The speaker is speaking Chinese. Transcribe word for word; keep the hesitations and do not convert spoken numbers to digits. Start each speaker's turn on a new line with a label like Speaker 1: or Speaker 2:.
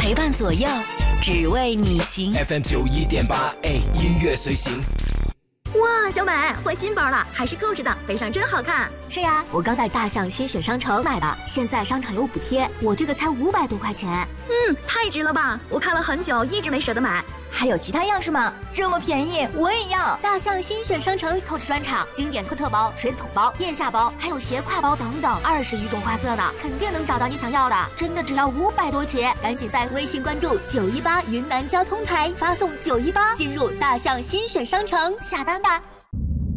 Speaker 1: 陪伴左右，只为你行。
Speaker 2: F M 九一点八 A 音乐随行。
Speaker 3: 哇，小美换新包了，还是购置的，背上真好看。
Speaker 4: 是呀，我刚在大象新选商城买的，现在商场有补贴，我这个才五百多块钱。
Speaker 3: 嗯，太值了吧！我看了很久，一直没舍得买。
Speaker 5: 还有其他样式吗？这么便宜，我也要！
Speaker 4: 大象新选商城购置专场，经典托特包、水桶包、腋下包，还有斜挎包等等，二十余种花色呢，肯定能找到你想要的。真的只要五百多起，赶紧在微信关注九一八云南交通台，发送九一八进入大象新选商城下单吧。